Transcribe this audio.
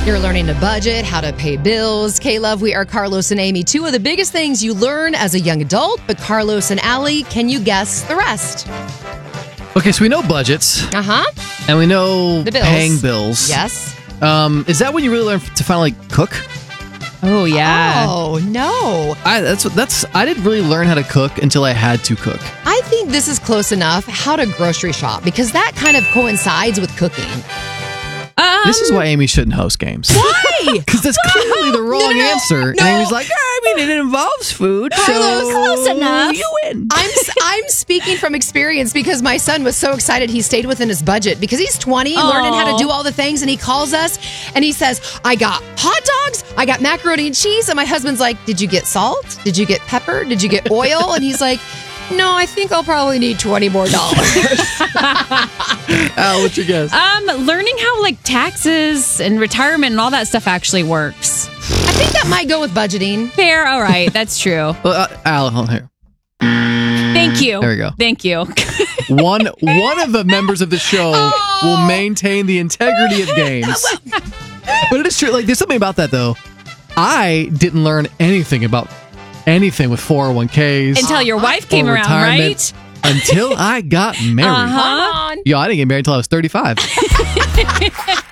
You're learning to budget, how to pay bills. K-Love, we are Carlos and Amy. Two of the biggest things you learn as a young adult, but Carlos and Allie, can you guess the rest? Okay, so we know budgets. Uh-huh. And we know The bills. paying bills. Yes. Is that when you really learn to finally cook? Oh, yeah. Oh, no. I didn't really learn how to cook until I had to cook. I think this is close enough how to grocery shop because that kind of coincides with cooking. This is why Amy shouldn't host games. Why? Because that's clearly the wrong answer. No. And Amy's like, I mean, it involves food, so close enough. you win. I'm speaking from experience because my son was so excited he stayed within his budget because he's 20, learning how to do all the things, and he calls us and he says, I got hot dogs, I got macaroni and cheese, and my husband's like, did you get salt? Did you get pepper? Did you get oil? And he's like, no, I think I'll probably need $20 more. Al, what's your guess? Learning how like taxes and retirement and all that stuff actually works. I think that might go with budgeting. Fair, all right, that's true. Al, hold on here. Thank you. There we go. Thank you. One of the members of the show will maintain the integrity of games. But it is true. Like, there's something about that, though. I didn't learn anything about anything with 401ks. Until your wife or came around, retirement right? Until I got married. Uh-huh. Come on. Yo, I didn't get married until I was 35.